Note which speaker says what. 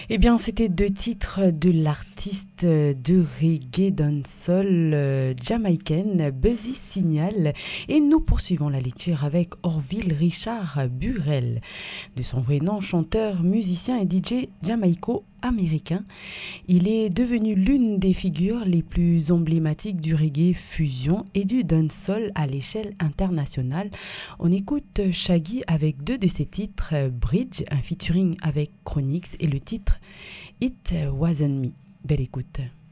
Speaker 1: Eh bien, c'était deux titres de l'artiste de reggae dancehall jamaïcaine Buzzy Signal et nous poursuivons la lecture avec Orville Richard Burrell, de son vrai nom chanteur, musicien et DJ jamaïco-américain. Il est devenu l'une des figures les plus emblématiques du reggae fusion et du dancehall à l'échelle internationale. On écoute Shaggy avec deux de ses titres, Bridge, un featuring avec Chronix et le titre It Wasn't Me. Belle écoute.